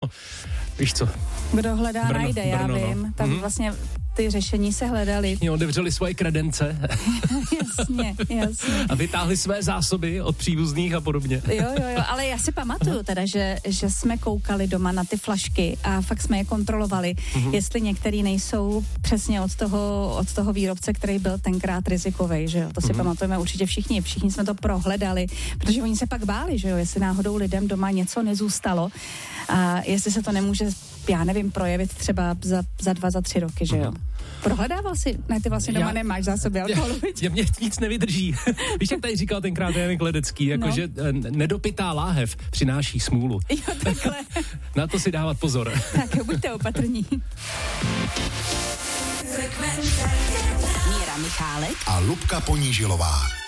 víš co. Kdo hledá, Brno, najde, já Brno, vím. Tam vlastně ty řešení se hledaly. Otevřeli svoje kredence. Jasně. A vytáhli své zásoby od příbuzných a podobně. Jo, ale já si pamatuju teda, že jsme koukali doma na ty flašky a fakt jsme je kontrolovali, jestli některý nejsou přesně od toho výrobce, který byl tenkrát rizikovej, že jo. To si pamatujeme určitě všichni jsme to prohledali, protože oni se pak báli, že jo, jestli náhodou lidem doma něco nezůstalo a jestli se to nemůže, já nevím, projevit třeba za 2, za 3 roky, že jo. Prohledával si? Ne, ty vlastně doma nemáš zásoby alkoholu. Mě nic nevydrží. Víš, jak tady říkal tenkrát Janek Ledecký, jakože nedopitá láhev přináší smůlu. Jo, takhle. Na to si dávat pozor. Tak jo, buďte opatrní. Míra Michálek a Lubka Ponížilová.